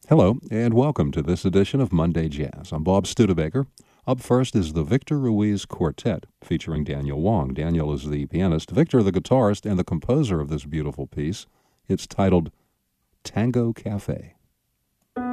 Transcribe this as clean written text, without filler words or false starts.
Hello, and welcome to this edition of Monday Jazz. I'm Bob Studebaker. Up first is the Victor Ruiz Quartet, featuring Daniel Wong. Daniel is the pianist, Victor the guitarist, and the composer of this beautiful piece. It's titled Tango Cafe.